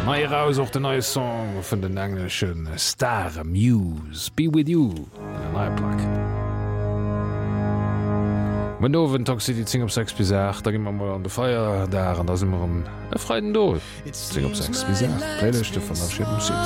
Neue raus auch den neue Song von den englischen Star Muse Be With You neue Plack. Wenn dowen taxi die 10 op 6 bis 8, da gi man mal an de Feier da an da immer am freien Do 10 op 6 bis 8 Playlichte von der Musik.